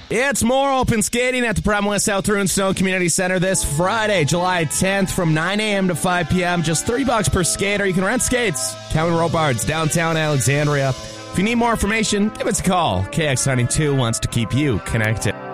It's more open skating at the Prime West South Runestone Community Center this Friday, July 10th from 9 a.m. to 5 p.m. Just $3 per skate, or you can rent skates. Kevin Robards, downtown Alexandria. If you need more information, give us a call. KX92 wants to keep you connected.